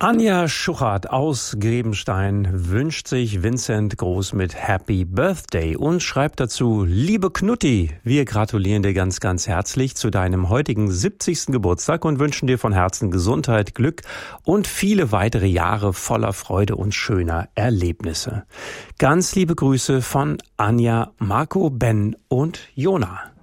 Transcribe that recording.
Anja Schuchert aus Grebenstein wünscht sich Vincent Groß mit Happy Birthday und schreibt dazu: Liebe Knutti, wir gratulieren dir ganz, ganz herzlich zu deinem heutigen 70. Geburtstag und wünschen dir von Herzen Gesundheit, Glück und viele weitere Jahre voller Freude und schöner Erlebnisse. Ganz liebe Grüße von Anja, Marco, Ben und Jona.